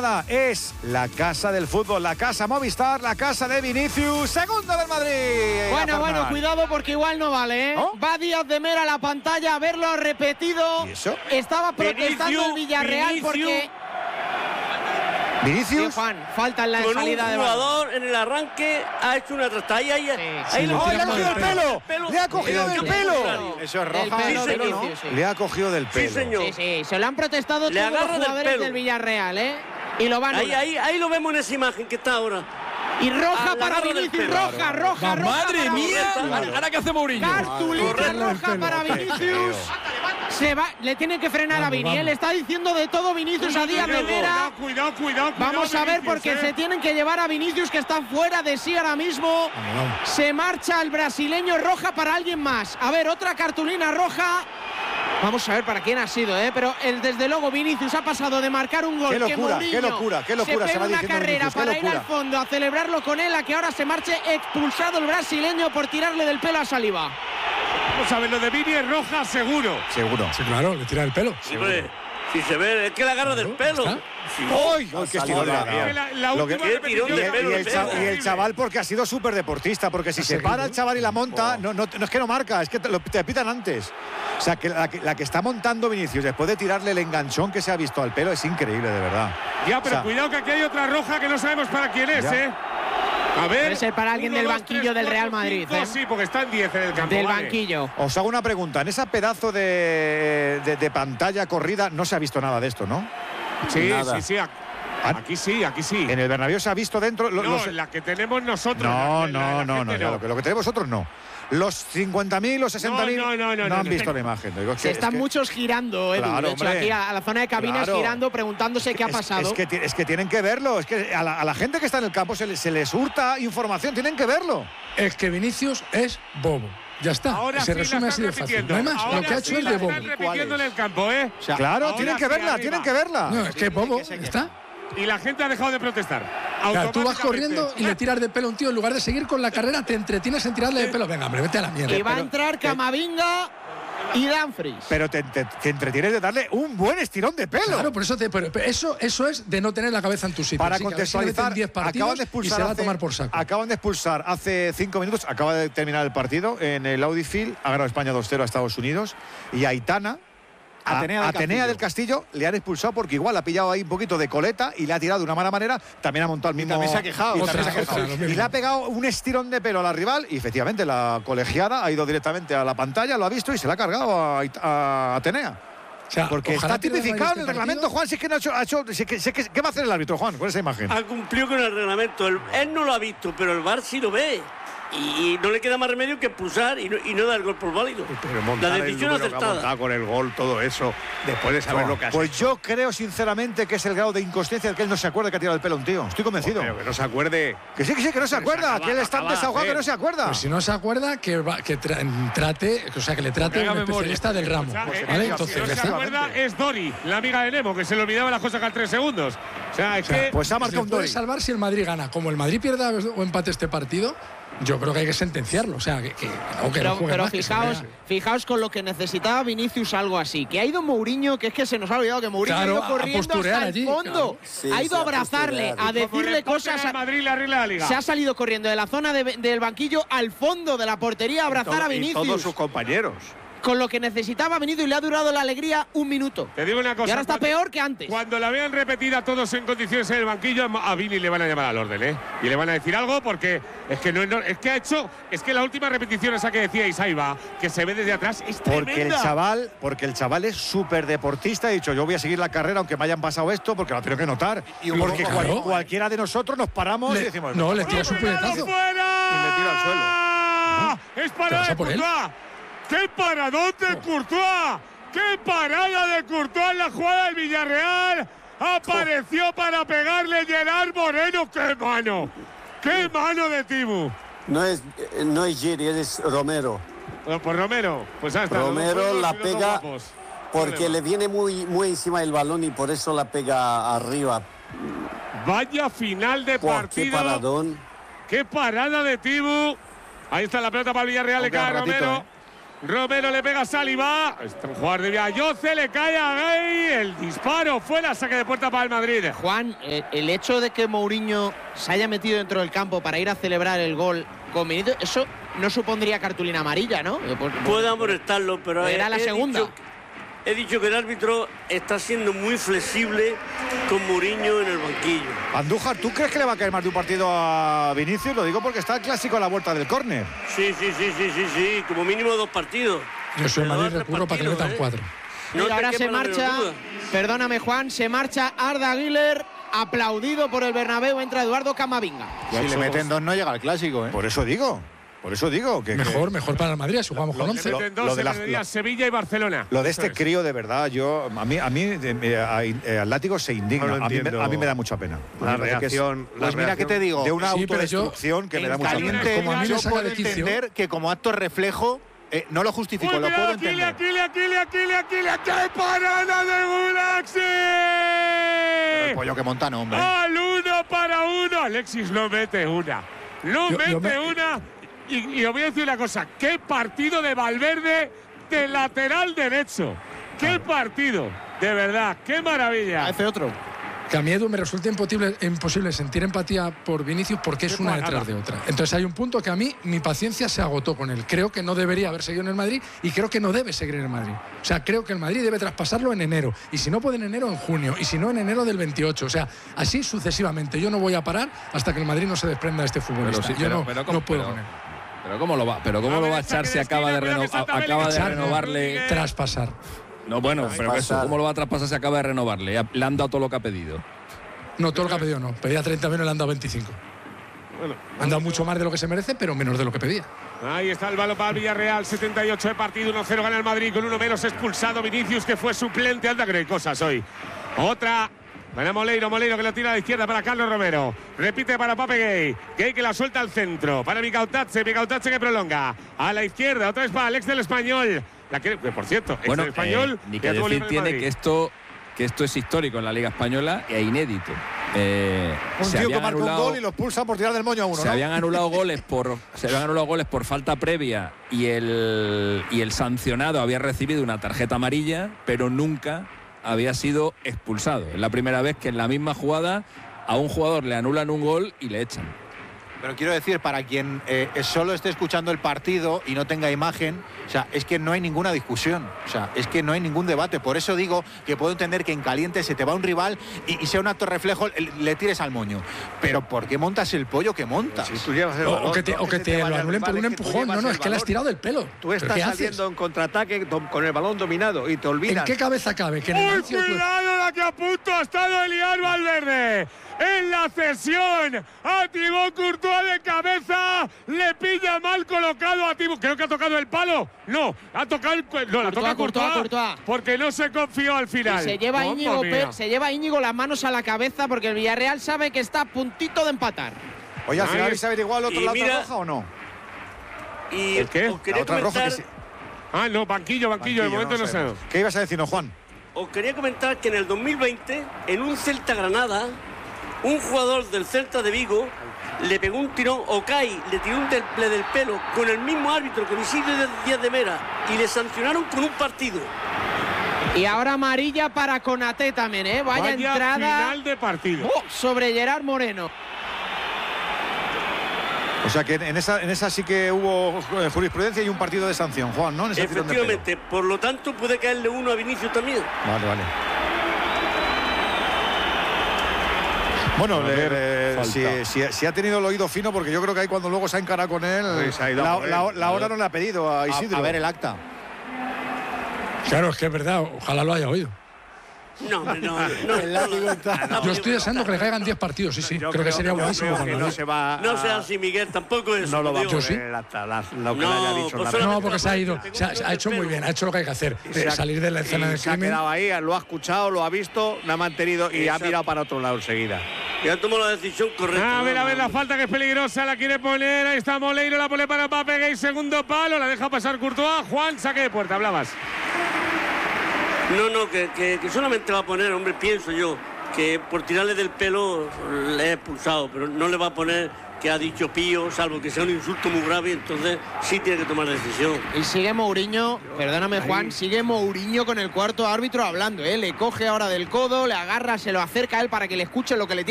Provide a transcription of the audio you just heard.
nada, es la casa del fútbol, la casa Movistar, la casa de Vinicius, segundo del Madrid. Bueno, cuidado porque igual no vale, ¿eh? ¿Oh? Va Díaz de Mera a la pantalla a verlo repetido. ¿Y eso? Estaba protestando el Villarreal porque... Vinicius. Sí, Juan, falta en la con salida de un jugador en el arranque ha hecho una trastalla y ahí le ha cogido el pelo. Le ha cogido del pelo. Eso es roja. Le ha cogido del pelo. Sí, señor. Sí, se lo han protestado todos los jugadores del Villarreal, ¿eh? Y lo van ahí lo vemos en esa imagen que está ahora. Y roja para Vinicius, roja. ¡Madre mía! ¿Ahora qué hace Mourinho? Cartulina roja para Vinicius. Se va, le tienen que frenar a Vini. Él está diciendo de todo Vinicius a Díaz de Mera. Cuidado. Vamos a ver porque se tienen que llevar a Vinicius, que está fuera de sí ahora mismo. Se marcha el brasileño, roja para alguien más. A ver, otra cartulina roja. Vamos a ver para quién ha sido, pero desde luego Vinicius ha pasado de marcar un gol. Qué locura. Se pega una carrera para ir al fondo a celebrarlo con él, a que ahora se marche expulsado el brasileño por tirarle del pelo a Saliba. Vamos a ver, lo de Vini es roja seguro. Sí, claro, le tira el pelo. Hombre, si se ve, es que la agarra del pelo. ¡Uy! ¡Qué estirón le ha dado! Y el chaval porque ha sido súper deportista, porque si se para el chaval y la monta, no es que no marca, es que te pitan antes. O sea, que la que está montando Vinicius después de tirarle el enganchón que se ha visto al pelo es increíble, de verdad. Ya, pero cuidado que aquí hay otra roja que no sabemos para quién es, A ver, debe ser para alguien del banquillo del Real Madrid. Sí, porque están 10 en el campo. Del banquillo. Os hago una pregunta. En ese pedazo de pantalla corrida no se ha visto nada de esto, ¿no? Sí. Aquí sí. En el Bernabéu se ha visto dentro. La que tenemos nosotros. No. Lo que tenemos nosotros no. Los 50.000, los 60.000 no han visto la imagen. Están muchos girando, Edu. Claro, de hecho, aquí a la zona de cabinas girando, preguntándose qué ha pasado. Es que tienen que verlo. Es que a la gente que está en el campo se les hurta información. Tienen que verlo. Es que Vinicius es bobo. Ya está. Ahora se resume así de fácil. No hay más. Lo que ha hecho es de bobo. Están repitiendo en el campo, O sea, claro, tienen que verla. No, es que es bobo. Está. Y la gente ha dejado de protestar. Claro, tú vas corriendo y le tiras de pelo a un tío. En lugar de seguir con la carrera, te entretienes en tirarle de pelo. Venga, hombre, vete a la mierda. Y va a entrar Camavinga y Dumfries. Pero te entretienes de darle un buen estirón de pelo. Claro, por eso eso es de no tener la cabeza en tu sitio. Para sí, contextualizar, 10 partidos y se va a tomar por saco. Acaban de expulsar hace 5 minutos, acaba de terminar el partido en el Audi Field, ha ganado España 2-0 a Estados Unidos, y Aitana, Atenea del Castillo, le han expulsado porque igual ha pillado ahí un poquito de coleta y le ha tirado de una mala manera. También ha montado el mismo. También se ha quejado. Y le ha pegado un estirón de pelo a la rival. Y efectivamente, la colegiada ha ido directamente a la pantalla, lo ha visto y se la ha cargado a Atenea. O sea, porque está tipificado en el reglamento, Juan. Si es que no ha hecho ¿qué va a hacer el árbitro, Juan, con esa imagen? Ha cumplido con el reglamento. Él no lo ha visto, pero el VAR sí lo ve. Y no le queda más remedio que expulsar y no dar el gol por válido. La decisión acertada. Con el gol, todo eso, después de saber lo que ha hecho. Pues yo creo sinceramente que es el grado de inconsciencia del que él no se acuerda que ha tirado el pelo a un tío. Estoy convencido. Pero que no se acuerde. Que sí, que no se acuerda. Que él está desahogado, que no se acuerda. Pues si no se acuerda, que le trate un especialista del ramo. ¿Vale? Entonces, si no se acuerda, es Dori, la amiga de Nemo, que se le olvidaba las cosas cada 3 segundos. O sea, es que. Pues ha marcado un Dori. Puede salvar si el Madrid gana. Como el Madrid pierda o empate este partido, yo creo que hay que sentenciarlo. O sea, pero fijaos con lo que necesitaba Vinicius, algo así. Que ha ido Mourinho, que es que se nos ha olvidado que Mourinho ha ido corriendo hasta el fondo. Claro. Ha ido a abrazarle, a decirle cosas. A Madrid le arregla la liga. Se ha salido corriendo de la zona del banquillo al fondo de la portería a abrazar a Vinicius. Y todos sus compañeros. Con lo que necesitaba Vinicius, y le ha durado la alegría 1 minuto. Te digo una cosa. Y ahora está peor que antes. Cuando la vean repetida todos en condiciones en el banquillo, a Vini le van a llamar al orden, Y le van a decir algo porque es que la última repetición esa que decíais, ahí va, que se ve desde atrás, es tremenda. Porque el chaval es súper deportista. Ha dicho, yo voy a seguir la carrera aunque me hayan pasado esto, porque lo tengo que notar. Porque cualquiera de nosotros nos paramos y decimos, no, le tiras un puñetazo. Y me tiro al suelo. ¡Es parada de Courtois! ¡Qué paradón de Courtois! ¡Qué parada de Courtois en la jugada del Villarreal! Apareció para pegarle Gerard Moreno. ¡Qué mano! ¡Qué mano de Tibu! No es Giri, es Romero. Pues Romero, pues hasta Romero la pega porque le viene muy encima el balón y por eso la pega arriba. Vaya final de partido. ¡Qué paradón! ¡Qué parada de Tibu! Ahí está la pelota para el Villarreal, le cae Romero. Romero le pega a Saliba. Este jugador de Villayoce le cae a Gay. El disparo fuera, saque de puerta para el Madrid. Juan, el hecho de que Mourinho se haya metido dentro del campo para ir a celebrar el gol con Vinicius, eso no supondría cartulina amarilla, ¿no? Puede amonestarlo, pero era la segunda. He dicho que el árbitro está siendo muy flexible con Mourinho en el banquillo. Andújar, ¿tú crees que le va a caer más de un partido a Vinicius? Lo digo porque está el clásico a la vuelta del córner. Sí, como mínimo 2 partidos. Yo soy Madrid, recurro para que metan 4. Y ahora se marcha, perdóname Juan, se marcha Arda Güler, aplaudido por el Bernabéu, entra Eduardo Camavinga. Si le meten 2 no llega al clásico, ¿eh? Por eso digo que mejor para el Madrid, si jugamos con 11. Lo de Sevilla y Barcelona. Lo de este crío, de verdad, a mí Atlético se indigna. A mí me da mucha pena. La reacción. Pues mira que te digo. De una autodestrucción que me da mucha pena. Como a mí me yo saca puedo de quicio. entender que como acto reflejo, no lo justifico, lo puedo entender. ¡Qué parada de Gulaxi! El pollo que monta, no, hombre. Al 1-1. Alexis no mete una. Y os voy a decir una cosa. ¡Qué partido de Valverde de lateral derecho! ¡Qué partido! De verdad, qué maravilla. Hace otro. Que a mí, Edu, me resulta imposible sentir empatía por Vinicius porque es una detrás de otra. Entonces hay un punto que a mí, mi paciencia se agotó con él. Creo que no debería haber seguido en el Madrid y creo que no debe seguir en el Madrid. O sea, creo que el Madrid debe traspasarlo en enero. Y si no puede en enero, en junio. Y si no, en enero del 28. O sea, así sucesivamente. Yo no voy a parar hasta que el Madrid no se desprenda de este futbolista. Yo no puedo con él. Pero ¿cómo lo va a echar si acaba de renovarle? Traspasar. No, bueno, pero eso, ¿cómo lo va a traspasar si acaba de renovarle? Ya le han dado todo lo que ha pedido. No, todo lo que ha pedido no. Pedía 30 menos, le han dado 25. Bueno, han dado mucho más de lo que se merece, pero menos de lo que pedía. Ahí está el balón para el Villarreal, 78 de partido, 1-0 gana el Madrid, con uno menos expulsado Vinicius, que fue suplente. Anda que no hay cosas hoy. Otra. Para Moleiro que la tira a la izquierda para Carlos Romero. Repite para Pape Gay. Gay que la suelta al centro. Para Micautazze que prolonga. A la izquierda, otra vez para Alex del Español. Que por cierto, bueno, el Español. Ni que decir tiene que esto es histórico en la Liga Española e inédito. Un tío que marca un gol y lo expulsa por tirar del moño a uno. Se habían anulado goles por falta previa y el sancionado había recibido una tarjeta amarilla, pero nunca había sido expulsado. Es la primera vez que en la misma jugada a un jugador le anulan un gol y le echan. Pero quiero decir, para quien solo esté escuchando el partido y no tenga imagen, o sea, es que no hay ninguna discusión, o sea, es que no hay ningún debate. Por eso digo que puedo entender que en caliente se te va un rival y sea un acto reflejo, le tires al moño. Pero ¿por qué montas el pollo que montas? Si tú llevas el balón, o que te lo anulen por un empujón. No, es que le has tirado del pelo. Tú estás saliendo en contraataque con el balón dominado y te olvidas. ¿En qué cabeza cabe? Que ¡Uy, cuidado la que a punto ha estado Eliar Valverde! En la cesión a Thibaut Courtois de cabeza, le pilla mal colocado a Thibaut. Creo que ha tocado el palo. No, ha tocado la toca Courtois, porque no se confió al final. Se lleva Íñigo las manos a la cabeza porque el Villarreal sabe que está a puntito de empatar. Oye, al final se averiguó el otro lado roja o no. Y ¿el qué? La otra roja que sí. No, banquillo, de momento no sé. ¿Qué ibas a decirnos, Juan? Os quería comentar que en el 2020, en un Celta Granada, un jugador del Celta de Vigo le pegó un tirón, Okai le tiró un temple del pelo con el mismo árbitro, con Isidro Díaz de Mera, y le sancionaron con un partido. Y ahora amarilla para Konaté también, ¿eh? Vaya entrada final de partido. Sobre Gerard Moreno. O sea que en esa sí que hubo jurisprudencia y un partido de sanción, Juan, ¿no? Efectivamente, por lo tanto puede caerle uno a Vinicius también. Vale. Bueno, si ha tenido el oído fino, porque yo creo que ahí cuando luego se ha encarado con él, la hora no le ha pedido a Isidro. A ver el acta. Claro, es que es verdad, ojalá lo haya oído. No. Yo estoy deseando que le caigan 10 partidos, sí. Creo que sería buenísimo. No sea así, Miguel, tampoco es. No lo va a ¿Yo sí? No, porque se ha hecho muy bien, ha hecho lo que hay que hacer. Salir de la escena del crimen. Se ha quedado ahí, lo ha escuchado, lo ha visto, lo ha mantenido y ha mirado para otro lado enseguida. Y ha tomado la decisión correcta. A ver, la falta que es peligrosa, la quiere poner. Ahí está Moleiro, la pone para Pape Gay, segundo palo, la deja pasar Courtois. Juan, saque de puerta, hablabas. No, que solamente va a poner, hombre, pienso yo. que por tirarle del pelo le he expulsado, pero no le va a poner que ha dicho Pío, salvo que sea un insulto muy grave, entonces sí tiene que tomar decisión. Y sigue Mourinho, perdóname Juan, sigue Mourinho con el cuarto árbitro hablando, le coge ahora del codo, le agarra, se lo acerca a él para que le escuche lo que le tiene